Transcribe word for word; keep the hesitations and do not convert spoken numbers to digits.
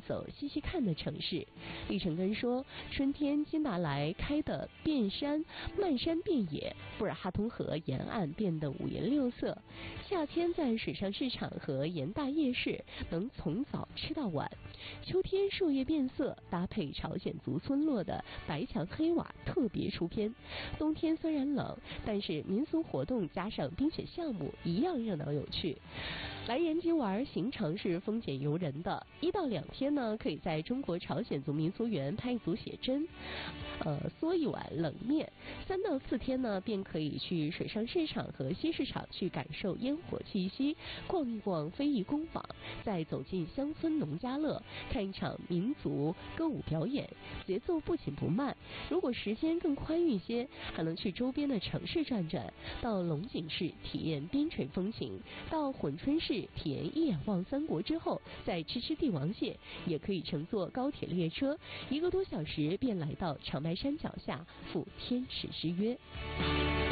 走细细看的城市。李成根说，春天金达莱开的遍山漫山遍野，布尔哈通河沿岸变得五颜六色，夏天在水上市场和盐大夜市能从早吃到晚，秋天树叶变色，搭配朝鲜族村落的白墙黑瓦特别出片。冬天虽然冷，但是民俗活动加上冰雪项目一样热闹有趣。来延吉玩行程是丰俭由人的，一到两天呢，可以在中国朝鲜族民俗园拍一组写真，呃，嗦一碗冷面。三到四天呢，便可以去水上市场和西市场去感受烟火气息，逛一逛非遗工坊，再走进乡村农家乐，看一场民族歌舞表演，节奏不紧不慢。如果时间更宽裕一些，还能去周边的城市转转，到龙井市体验边陲风情，到珲春市体验一眼望三国之后，再吃吃帝王蟹，也可以乘坐高铁列车，一个多小时便来到长白山脚下赴天池之约。